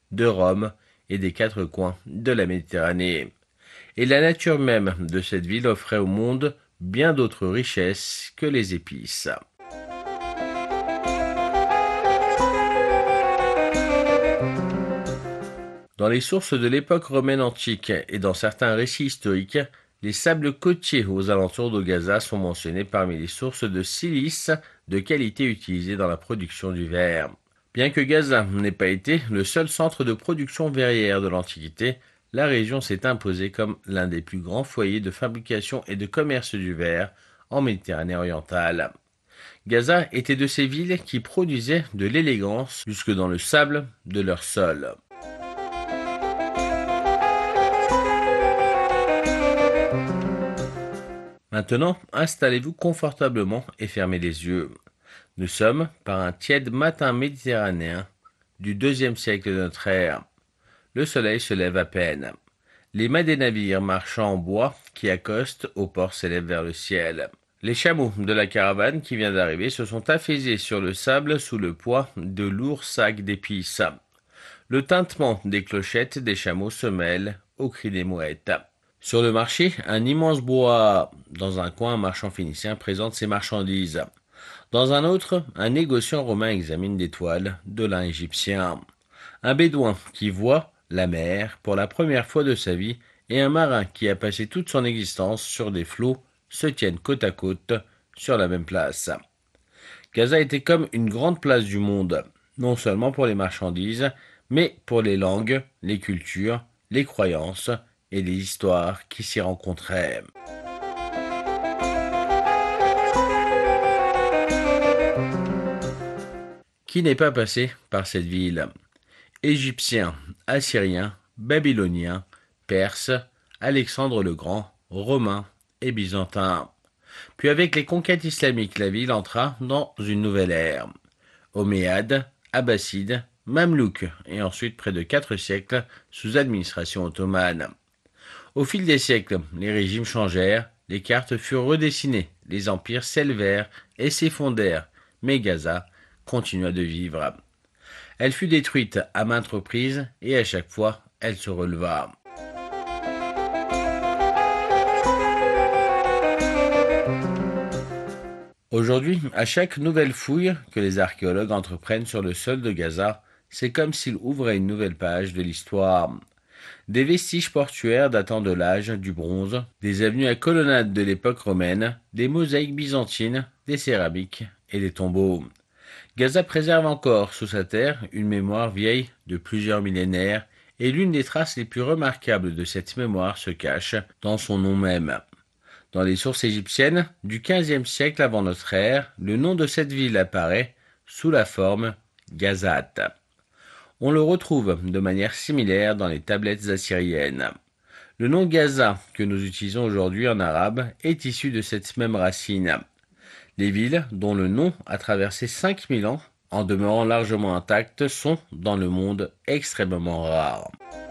de Rome et des quatre coins de la Méditerranée. Et la nature même de cette ville offrait au monde bien d'autres richesses que les épices. Dans les sources de l'époque romaine antique et dans certains récits historiques, les sables côtiers aux alentours de Gaza sont mentionnés parmi les sources de silice de qualité utilisées dans la production du verre. Bien que Gaza n'ait pas été le seul centre de production verrière de l'Antiquité, la région s'est imposée comme l'un des plus grands foyers de fabrication et de commerce du verre en Méditerranée orientale. Gaza était de ces villes qui produisaient de l'élégance jusque dans le sable de leur sol. Maintenant, installez-vous confortablement et fermez les yeux. Nous sommes par un tiède matin méditerranéen du deuxième siècle de notre ère. Le soleil se lève à peine. Les mâts des navires marchands en bois qui accostent au port s'élèvent vers le ciel. Les chameaux de la caravane qui vient d'arriver se sont affaisés sur le sable sous le poids de lourds sacs d'épices. Le tintement des clochettes des chameaux se mêle au cri des mouettes. Sur le marché, un immense bois. Dans un coin, un marchand phénicien présente ses marchandises. Dans un autre, un négociant romain examine des toiles de lin égyptien. Un bédouin qui voit la mer pour la première fois de sa vie et un marin qui a passé toute son existence sur des flots se tiennent côte à côte sur la même place. Gaza était comme une grande place du monde, non seulement pour les marchandises, mais pour les langues, les cultures, les croyances et les histoires qui s'y rencontraient. Qui n'est pas passé par cette ville? Égyptiens, Assyriens, Babyloniens, Perses, Alexandre le Grand, Romains et Byzantins. Puis avec les conquêtes islamiques, la ville entra dans une nouvelle ère. Omeyyades, Abbassides, Mamelouks et ensuite près de 4 siècles sous administration ottomane. Au fil des siècles, les régimes changèrent, les cartes furent redessinées, les empires s'élevèrent et s'effondrèrent, mais Gaza continua de vivre. Elle fut détruite à maintes reprises et à chaque fois, elle se releva. Aujourd'hui, à chaque nouvelle fouille que les archéologues entreprennent sur le sol de Gaza, c'est comme s'ils ouvraient une nouvelle page de l'histoire. Des vestiges portuaires datant de l'âge du bronze, des avenues à colonnades de l'époque romaine, des mosaïques byzantines, des céramiques et des tombeaux. Gaza préserve encore sous sa terre une mémoire vieille de plusieurs millénaires et l'une des traces les plus remarquables de cette mémoire se cache dans son nom même. Dans les sources égyptiennes du XVe siècle avant notre ère, le nom de cette ville apparaît sous la forme Gazate. On le retrouve de manière similaire dans les tablettes assyriennes. Le nom Gaza que nous utilisons aujourd'hui en arabe est issu de cette même racine. Les villes dont le nom a traversé 5000 ans, en demeurant largement intactes, sont dans le monde extrêmement rares.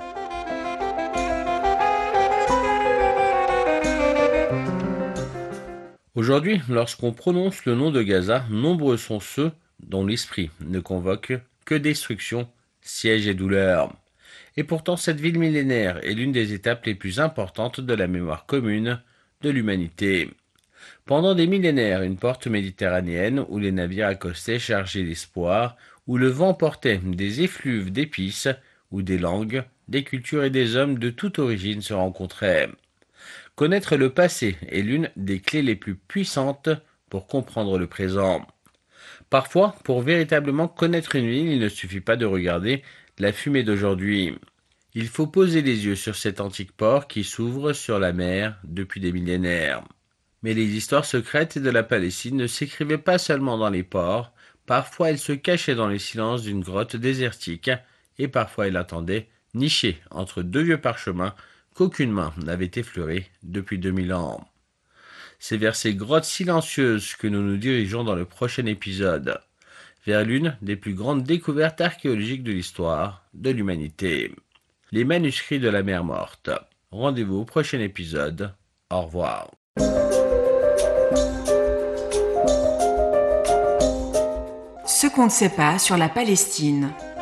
Aujourd'hui, lorsqu'on prononce le nom de Gaza, nombreux sont ceux dont l'esprit ne convoque que destruction, siège et douleur. Et pourtant, cette ville millénaire est l'une des étapes les plus importantes de la mémoire commune de l'humanité. Pendant des millénaires, une porte méditerranéenne où les navires accostaient chargés d'espoir, où le vent portait des effluves d'épices, où des langues, des cultures et des hommes de toute origine se rencontraient. Connaître le passé est l'une des clés les plus puissantes pour comprendre le présent. Parfois, pour véritablement connaître une ville, il ne suffit pas de regarder la fumée d'aujourd'hui. Il faut poser les yeux sur cet antique port qui s'ouvre sur la mer depuis des millénaires. Mais les histoires secrètes de la Palestine ne s'écrivaient pas seulement dans les ports, parfois elles se cachaient dans les silences d'une grotte désertique, et parfois elles attendaient, nichées entre deux vieux parchemins qu'aucune main n'avait effleurés depuis 2000 ans. C'est vers ces grottes silencieuses que nous nous dirigeons dans le prochain épisode, vers l'une des plus grandes découvertes archéologiques de l'histoire de l'humanité. Les manuscrits de la mer Morte. Rendez-vous au prochain épisode. Au revoir. Ce qu'on ne sait pas sur la Palestine.